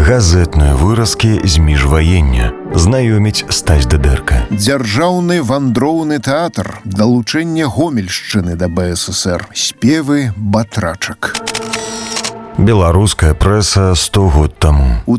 Газетныя выразкі з міжваення. Знаёміць Стась Дыдэрка. Дзяржаўны вандроўны тэатр. Далучэнне Гомельшчыны да БССР. Спевы батрачак. Беларуская прэса 100 год таму. У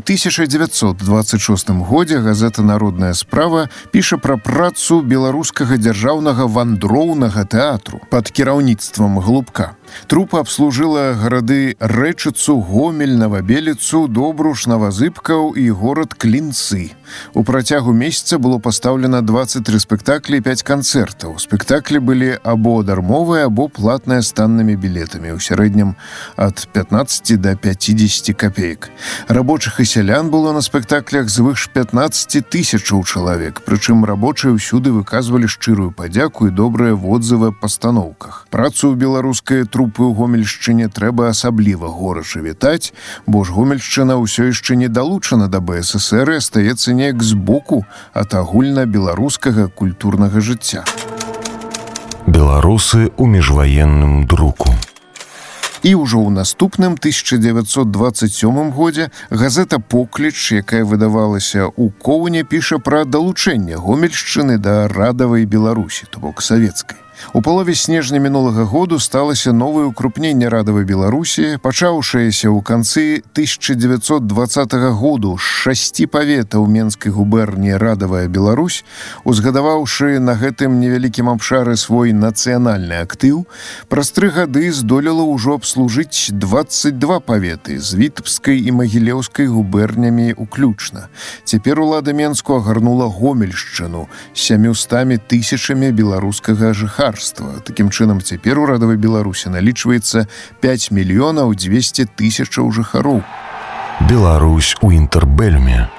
1926 годзе газета «Народная справа» піша пра працу беларускага дзяржаўнага вандроўнага тэатру пад кіраўніцтвам Глубка. Трупа абслужыла гарады Рэчыцу, Гомель, Новабеліцу, Добруш, Новазыбкаў і горад Клінцы. У працягу месяца было пастаўлена 23 спектаклі і 5 канцэртаў. Спектаклі былі або дармовыя, або платныя з таннымі білетамі, у сярэднім ад 15 до 50 копеек. Рабочых і сялян было на спектаклях звыш 15 тысячаў чалавек, прычым рабочыя ўсюды выказвалі шчырую падзяку і добрыя водзывы па пастаноўках. Працу ў беларускай трупы ў Гомельшчыне трэба асабліва горача вітаць, бо ж Гомельшчына ўсё яшчэ не далучана да БССР і астаецца неяк збоку ад агульна-беларускага культурнага жыцця. Беларусы ў міжваенным друку. І ўжо ў наступным 1927 годзе газета «Покліч», якая выдавалася ў Коўне, піша пра далучэнне Гомельшчыны да радавай Беларусі, то бок савецкай. У палове снежня мінулага году сталася новае укрупненне радавай Беларусі, пачаўшаяся ў канцы 1920 году з 6 паветаў Менскай губерніі радавая Беларусь, узгадаваўшы на гэтым невялікім абшары свой нацыянальны актыў, праз 3 гады здолела ўжо абслужыць 22 паветы з Вітебскай і Магілеўскай губернямі уключна. Цяпер улада Менску агарнула Гомельшчыну 700 тысячамі беларускага жыхара. Такім чынам, цяпер у радавай Беларусі налічваецца 5 мільёнаў 200 тысячаў жыхароў. Беларусь у інтэрбэлюме.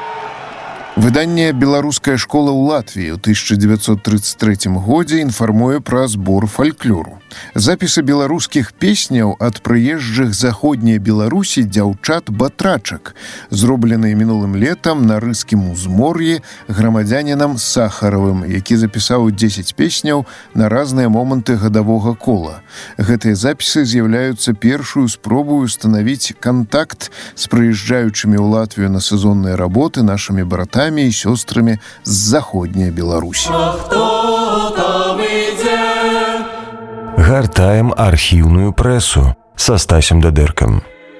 Выданне «Беларуская школа» ў Латвіі ў 1933 годзе інфармуе пра збор фальклору. Запісы беларускіх песняў ад прыезджых заходняй Беларусі дзяўчат-батрачак, зробленыя мінулым летам на рыскім узмор'і грамадзянінам Сахаравым, які запісаў 10 песняў на разныя моманты гадавога кола. Гэтыя запісы з'яўляюцца першую спробу устанавіць кантакт з прыязджаючымі ў Латвію на сезонныя работы нашымі братамі і сёстрамі з заходняй Беларусі. Гартаем архіўную прэсу са Стасем Дыдэркам.